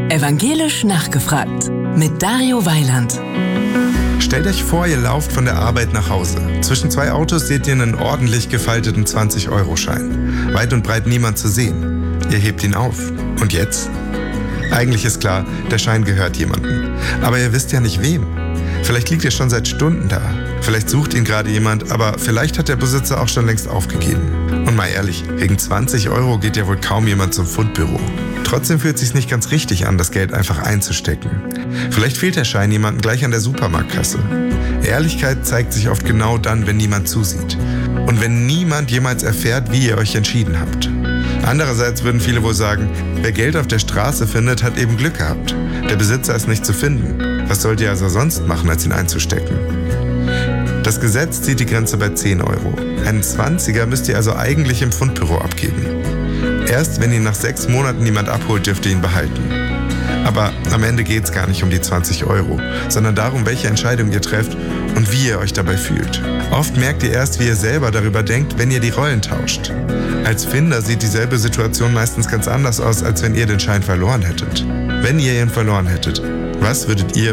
Evangelisch nachgefragt mit Dario Weiland. Stellt euch vor, ihr lauft von der Arbeit nach Hause. Zwischen zwei Autos seht ihr einen ordentlich gefalteten 20-Euro-Schein. Weit und breit niemand zu sehen. Ihr hebt ihn auf. Und jetzt? Eigentlich ist klar, der Schein gehört jemandem. Aber ihr wisst ja nicht wem. Vielleicht liegt er schon seit Stunden da. Vielleicht sucht ihn gerade jemand, aber vielleicht hat der Besitzer auch schon längst aufgegeben. Und mal ehrlich, wegen 20 Euro geht ja wohl kaum jemand zum Fundbüro. Trotzdem fühlt es sich nicht ganz richtig an, das Geld einfach einzustecken. Vielleicht fehlt der Schein jemandem gleich an der Supermarktkasse. Ehrlichkeit zeigt sich oft genau dann, wenn niemand zusieht. Und wenn niemand jemals erfährt, wie ihr euch entschieden habt. Andererseits würden viele wohl sagen, wer Geld auf der Straße findet, hat eben Glück gehabt. Der Besitzer ist nicht zu finden. Was sollt ihr also sonst machen, als ihn einzustecken? Das Gesetz zieht die Grenze bei 10 Euro. Einen 20er müsst ihr also eigentlich im Fundbüro abgeben. Erst wenn ihn nach 6 Monaten niemand abholt, dürft ihr ihn behalten. Aber am Ende geht es gar nicht um die 20 Euro, sondern darum, welche Entscheidung ihr trefft und wie ihr euch dabei fühlt. Oft merkt ihr erst, wie ihr selber darüber denkt, wenn ihr die Rollen tauscht. Als Finder sieht dieselbe Situation meistens ganz anders aus, als wenn ihr den Schein verloren hättet. Wenn ihr ihn verloren hättet, was würdet ihr